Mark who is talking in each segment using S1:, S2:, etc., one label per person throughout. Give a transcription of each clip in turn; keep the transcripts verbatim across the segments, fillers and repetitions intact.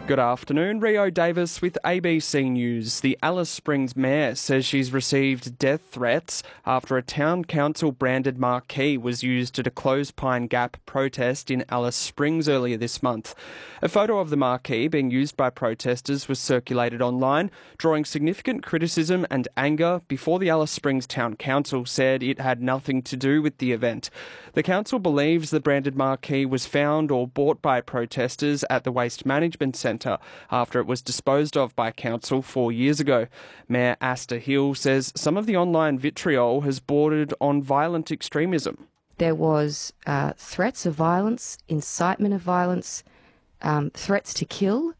S1: Good afternoon. Rio Davis with A B C News. The Alice Springs mayor says she's received death threats after a town council branded marquee was used at a Close Pine Gap protest in Alice Springs earlier this month. A photo of the marquee being used by protesters was circulated online, drawing significant criticism and anger before the Alice Springs Town Council said it had nothing to do with the event. The council believes the branded marquee was found or bought by protesters at the Waste Management Centre after it was disposed of by council four years ago. Mayor Asta Hill says some of the online vitriol has bordered on violent extremism.
S2: There was uh, threats of violence, incitement of violence, um, threats to kill,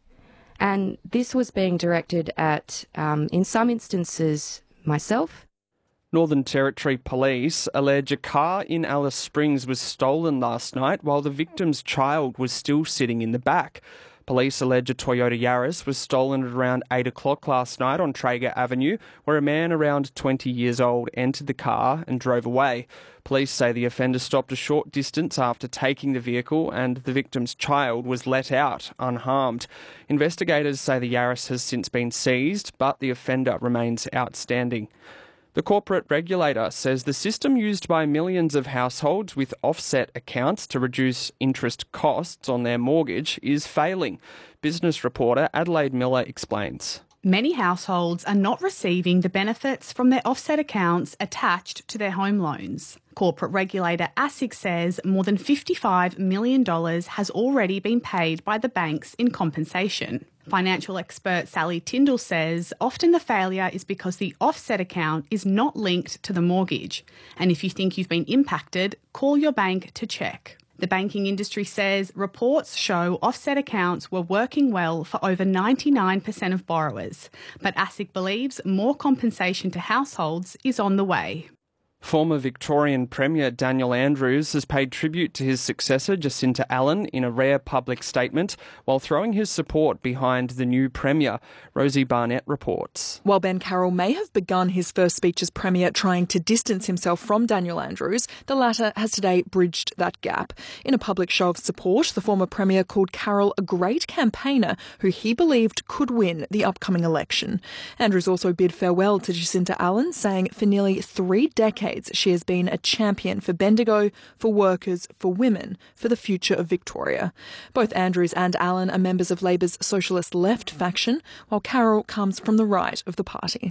S2: and this was being directed at, um, in some instances, myself.
S1: Northern Territory Police allege a car in Alice Springs was stolen last night while the victim's child was still sitting in the back. Police allege a Toyota Yaris was stolen at around eight o'clock last night on Traeger Avenue, where a man around twenty years old entered the car and drove away. Police say the offender stopped a short distance after taking the vehicle and the victim's child was let out unharmed. Investigators say the Yaris has since been seized, but the offender remains outstanding. The corporate regulator says the system used by millions of households with offset accounts to reduce interest costs on their mortgage is failing. Business reporter Adelaide Miller explains.
S3: Many households are not receiving the benefits from their offset accounts attached to their home loans. Corporate regulator ASIC says more than fifty-five million dollars has already been paid by the banks in compensation. Financial expert Sally Tyndall says often the failure is because the offset account is not linked to the mortgage. And if you think you've been impacted, call your bank to check. The banking industry says reports show offset accounts were working well for over ninety-nine percent of borrowers. But ASIC believes more compensation to households is on the way.
S1: Former Victorian Premier Daniel Andrews has paid tribute to his successor Jacinta Allan in a rare public statement while throwing his support behind the new Premier. Rosie Barnett reports.
S4: While Ben Carroll may have begun his first speech as Premier trying to distance himself from Daniel Andrews, the latter has today bridged that gap. In a public show of support, the former Premier called Carroll a great campaigner who he believed could win the upcoming election. Andrews also bid farewell to Jacinta Allan, saying for nearly three decades she has been a champion for Bendigo, for workers, for women, for the future of Victoria. Both Andrews and Allan are members of Labor's Socialist Left faction, while Carroll comes from the right of the party.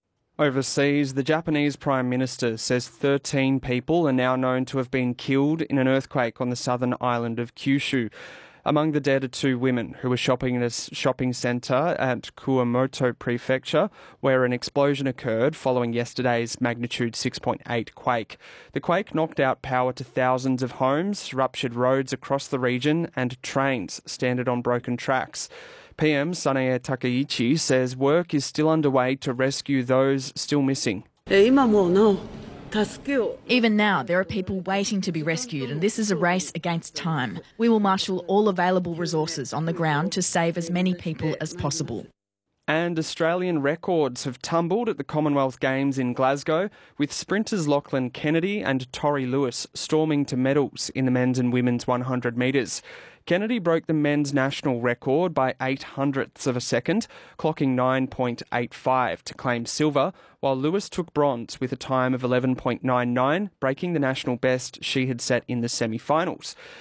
S1: Overseas, the Japanese Prime Minister says thirteen people are now known to have been killed in an earthquake on the southern island of Kyushu. Among the dead are two women who were shopping in a shopping centre at Kumamoto Prefecture, where an explosion occurred following yesterday's magnitude six point eight quake. The quake knocked out power to thousands of homes, ruptured roads across the region, and trains stranded on broken tracks. P M Sanae Takaichi says work is still underway to rescue those still missing.
S5: Even now, there are people waiting to be rescued, and this is a race against time. We will marshal all available resources on the ground to save as many people as possible.
S1: And Australian records have tumbled at the Commonwealth Games in Glasgow, with sprinters Lachlan Kennedy and Tori Lewis storming to medals in the men's and women's one hundred metres. Kennedy broke the men's national record by eight hundredths of a second, clocking nine point eight five to claim silver, while Lewis took bronze with a time of eleven point nine nine, breaking the national best she had set in the semi-finals.